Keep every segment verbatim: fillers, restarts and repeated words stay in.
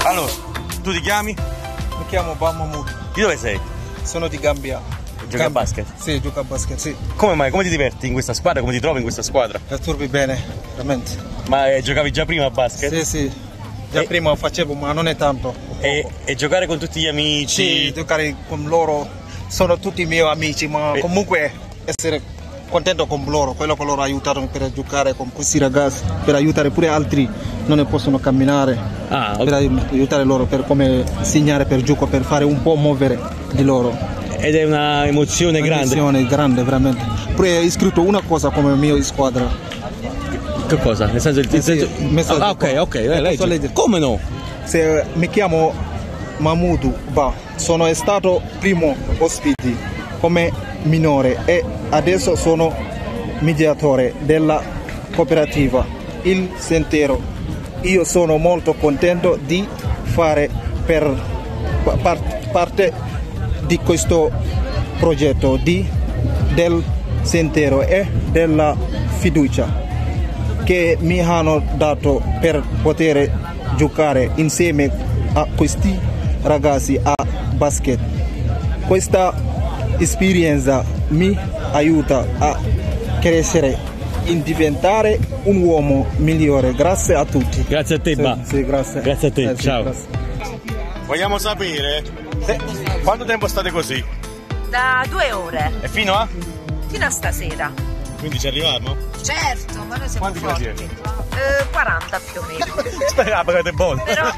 Allora, tu ti chiami? Mi chiamo Bamamud. Di dove sei? Sono di Gambia. Giochi a basket? Sì, gioco a basket, sì. Come mai? Come ti diverti in questa squadra? Come ti trovi in questa squadra? La turbi bene, veramente. Ma eh, giocavi già prima a basket? Sì, sì. Già e... prima facevo, ma non è tanto. E, e giocare con tutti gli amici? Sì, giocare con loro. Sono tutti i miei amici, ma e... comunque essere contento con loro. Quello che loro aiutano per giocare con questi ragazzi, per aiutare pure altri non ne possono camminare. Ah, okay. Per aiutare loro, per come insegnare per gioco, per fare un po' muovere di loro. Ed è una emozione una grande. Emozione grande, veramente. Pure hai scritto una cosa come mio in squadra. Che cosa? Nel senso il, il senso... messaggio. Ah, ok, ok, eh, leggi. Come no? Se, mi chiamo Mahmoud Ba, sono stato primo ospite come minore e adesso sono mediatore della cooperativa Il Sentiero. Io sono molto contento di fare per par, parte di questo progetto di, del Sentiero e della fiducia che mi hanno dato per poter giocare insieme a questi ragazzi a basket. Questa esperienza mi aiuta a crescere in diventare un uomo migliore. Grazie a tutti. Grazie a te, Ba. Sì, sì, grazie. Grazie a te, grazie, ciao. Grazie. Vogliamo sapere se, quanto tempo state così? Da due ore. E fino a? Fino a stasera. Quindi ci arriviamo? Certo, ma noi siamo quanti forti. Quanti eh, quaranta più o meno. Spera, pagate buono. Però...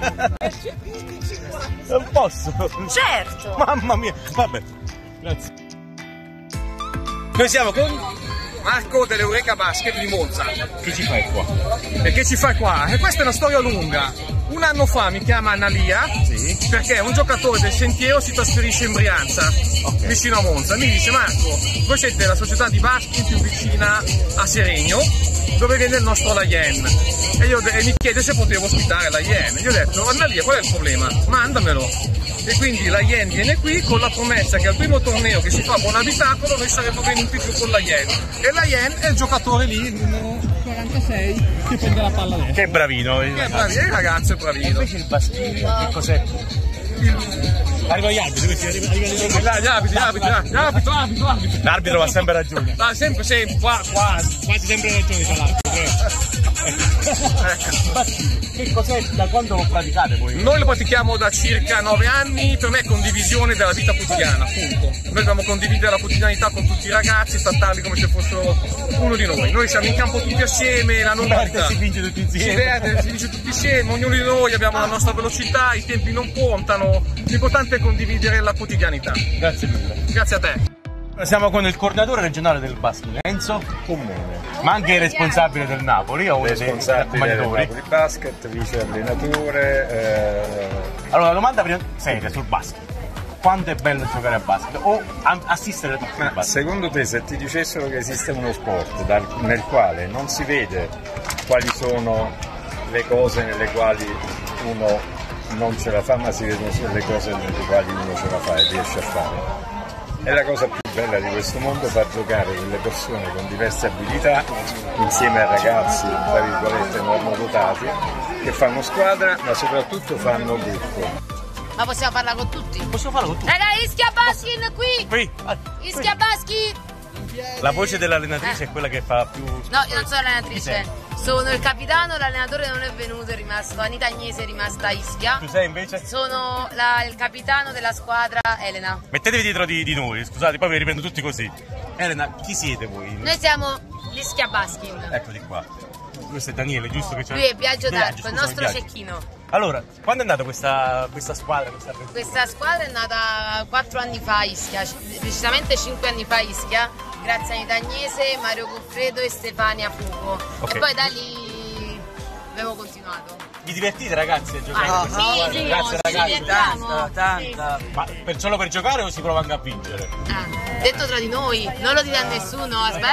non posso. Certo. Mamma mia. Vabbè, grazie. Noi siamo con Marco dell'Eureka Basket di Monza. Che ci fai qua? E che ci fai qua? E questa è una storia lunga. Un anno fa mi chiama Analia, sì, perché un giocatore del Sentiero si trasferisce in Brianza, okay, vicino a Monza. Mi dice: Marco, voi siete la società di basket più vicina a Seregno, dove viene il nostro Laien. E, io, e mi chiede se potevo ospitare Laien. Io ho detto: Analia, qual è il problema? Mandamelo. E quindi Laien viene qui con la promessa che al primo torneo che si fa a Buonabitacolo noi saremmo venuti più con Laien. E Laien è il giocatore lì, il numero quarantasei, che prende la palla adesso. Che bravino! Che è bravino, il ragazzo è bravino. E invece il baschino, che cos'è? Arriva gli arbitri, questi arrivano gli arbitri, gli arbitri, gli arbitri, arbitro, arbitro. L'arbitro ha sempre ragione. Ah, sempre, sempre, qua, quasi, quasi sempre ragione tra l'arbitro. Che cos'è? Da quando lo praticate voi? Noi lo pratichiamo da circa nove anni, per me è condivisione della vita quotidiana, appunto. Noi dobbiamo condividere la quotidianità con tutti i ragazzi, trattarli come se fossero uno di noi. Noi siamo in campo tutti assieme, la normalità. Si vince tutti insieme. Si vede, si vince tutti insieme, ognuno di noi abbiamo la nostra velocità, i tempi non contano, l'importante è condividere la quotidianità. Grazie mille. Grazie a te. Siamo con il coordinatore regionale del basket, Enzo Comune, ma anche il responsabile del Napoli, o responsabile del Napoli Basket, vice allenatore. Eh... Allora, la domanda prima seria sul basket: quanto è bello giocare a basket o assistere a tutti i basket? Secondo te, se ti dicessero che esiste uno sport dal, nel quale non si vede quali sono le cose nelle quali uno non ce la fa, ma si vedono solo le cose nelle quali uno ce la fa e riesce a fare, è la cosa più bella di questo mondo, far giocare delle persone con diverse abilità insieme a ragazzi, tra virgolette, normodotati, che fanno squadra, ma soprattutto fanno gruppo. Ma possiamo farla con tutti? Possiamo farla con tutti. Raga, Ischia Baskin qui! Qui! Ischia Baskin! La voce dell'allenatrice eh. è quella che fa più... No, io non sono l'allenatrice. Sono il capitano, l'allenatore non è venuto, è rimasto, Anita Agnese è rimasta a Ischia. Tu sei invece? Sono la, il capitano della squadra, Elena. Mettetevi dietro di, di noi, scusate, poi vi riprendo tutti così. Elena, chi siete voi? Noi siamo l'Ischia Baskin. Eccoli qua. Questo è Daniele, giusto che c'è? Lui è Biagio d'Arco, il nostro Biagio. cecchino. Allora, quando è nata questa, questa squadra? Questa... questa squadra è nata quattro anni fa a Ischia, precisamente cinque anni fa a Ischia, grazie a Anita Agnese, Mario Goffredo e Stefania Fugo. Okay. E poi da lì abbiamo continuato. Vi divertite ragazzi a giocare? Ah, sì, sì, grazie sì, ragazzi. Tanta, tanta. Sì. Ma per, solo per giocare o si prova anche a vincere? Ah, detto tra di noi, non lo dite a nessuno, aspetta.